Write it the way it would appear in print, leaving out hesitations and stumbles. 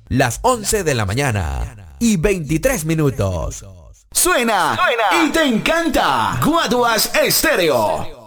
las 11 de la mañana y 23 minutos. Suena y te encanta. Guaduas Estéreo.